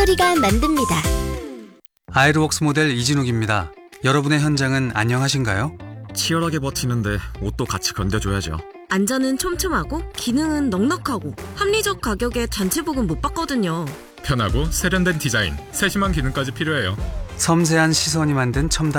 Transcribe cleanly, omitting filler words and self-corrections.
소리가 만듭니다. 아이르웍스 모델 이진욱입니다. 여러분의 현장은 안녕하신가요? 치열하게 버티는데 옷도 같이 견뎌줘야죠. 안전은 촘촘하고 기능은 넉넉하고 합리적 가격에 단체복은 못 봤거든요. 편하고 세련된 디자인, 세심한 기능까지 필요해요. 섬세한 시선이 만든 첨단